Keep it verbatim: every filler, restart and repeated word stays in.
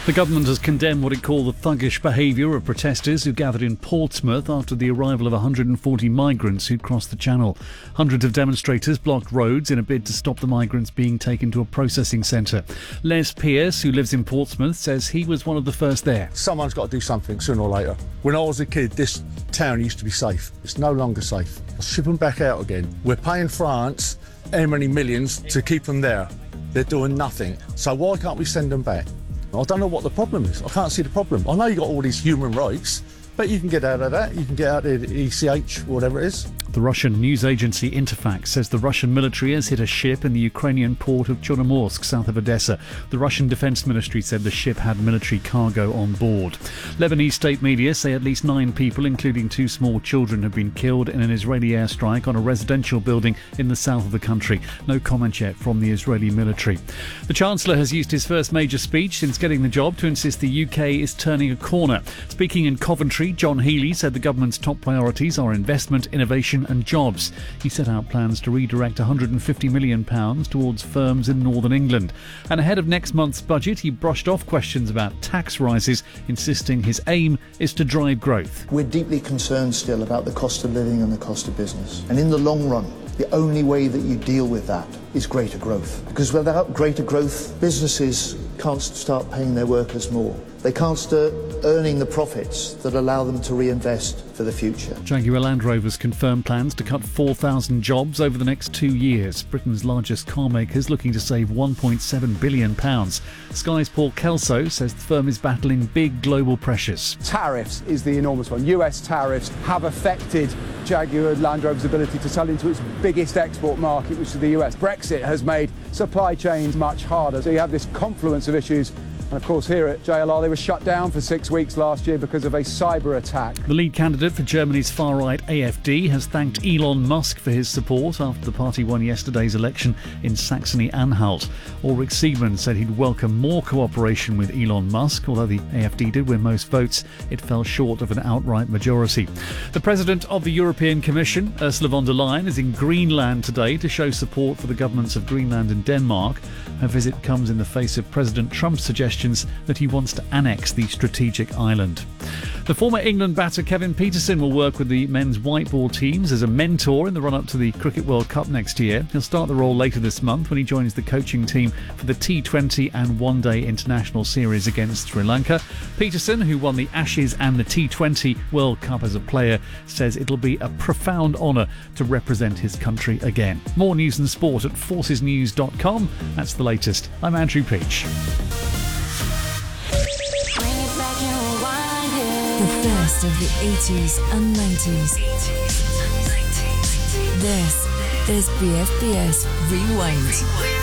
The government has condemned what it called the thuggish behaviour of protesters who gathered in Portsmouth after the arrival of one hundred forty migrants who'd crossed the Channel. Hundreds of demonstrators blocked roads in a bid to stop the migrants being taken to a processing centre. Les Pearce, who lives in Portsmouth, says he was one of the first there. Someone's got to do something sooner or later. When I was a kid, this town used to be safe. It's no longer safe. Ship them back out again. We're paying France how many millions to keep them there. They're doing nothing. So why can't we send them back? I don't know what the problem is. I can't see the problem. I know you've got all these human rights, but you can get out of that. You can get out of the E C H, whatever it is. The Russian news agency Interfax says the Russian military has hit a ship in the Ukrainian port of Chornomorsk, south of Odessa. The Russian Defence Ministry said the ship had military cargo on board. Lebanese state media say at least nine people, including two small children, have been killed in an Israeli airstrike on a residential building in the south of the country. No comment yet from the Israeli military. The Chancellor has used his first major speech since getting the job to insist the U K is turning a corner. Speaking in Coventry, John Healey said the government's top priorities are investment, innovation and jobs. He set out plans to redirect one hundred fifty million pounds towards firms in northern England. And ahead of next month's budget, he brushed off questions about tax rises, insisting his aim is to drive growth. We're deeply concerned still about the cost of living and the cost of business. And in the long run, the only way that you deal with that is greater growth. Because without greater growth, businesses can't start paying their workers more. They can't start earning the profits that allow them to reinvest for the future. Jaguar Land Rover's confirmed plans to cut four thousand jobs over the next two years. Britain's largest car maker is looking to save one point seven billion pounds. Sky's Paul Kelso says the firm is battling big global pressures. Tariffs is the enormous one. U S tariffs have affected Jaguar Land Rover's ability to sell into its biggest export market, which is the U S. Brexit has made supply chains much harder. So you have this confluence of issues. And of course here at J L R they were shut down for six weeks last year because of a cyber attack. The lead candidate for Germany's far-right A F D has thanked Elon Musk for his support after the party won yesterday's election in Saxony-Anhalt. Ulrich Siegmann said he'd welcome more cooperation with Elon Musk. Although the A F D did win most votes, it fell short of an outright majority. The President of the European Commission, Ursula von der Leyen, is in Greenland today to show support for the governments of Greenland and Denmark. Her visit comes in the face of President Trump's suggestion that he wants to annex the strategic island. The former England batter Kevin Pietersen will work with the men's white ball teams as a mentor in the run-up to the Cricket World Cup next year. He'll start the role later this month when he joins the coaching team for the T twenty and one-day international series against Sri Lanka. Pietersen, who won the Ashes and the T twenty World Cup as a player, says it'll be a profound honour to represent his country again. More news and sport at forces news dot com. That's the latest. I'm Andrew Peach. The best of the eighties and nineties. This is B F B S Rewind.